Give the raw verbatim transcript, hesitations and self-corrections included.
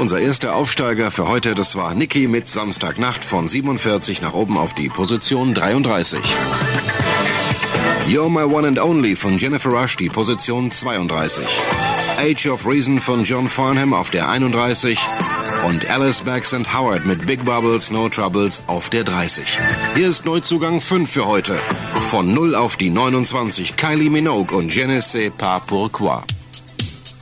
Unser erster Aufsteiger für heute, das war Nicky mit Samstagnacht von siebenundvierzig nach oben auf die Position dreiunddreißig. You're My One and Only von Jennifer Rush, die Position zweiunddreißig. Age of Reason von John Farnham auf der einunddreißig. Und Alice Bax and Howard mit Big Bubbles, No Troubles auf der dreißig. Hier ist Neuzugang fünf für heute. Von null auf die neunundzwanzig. Kylie Minogue und Je ne sais pas pourquoi.